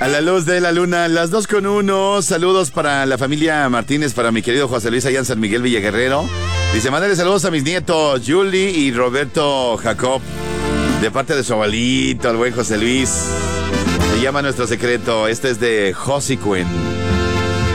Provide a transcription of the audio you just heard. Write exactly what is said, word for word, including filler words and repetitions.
A la luz de la luna, las dos con uno. Saludos para la familia Martínez, para mi querido José Luis allá en San Miguel Villaguerrero. Dice, mándale saludos a mis nietos, Julie y Roberto Jacob, de parte de su abuelito, el buen José Luis. Se llama Nuestro Secreto. Este es de Josie Cuen.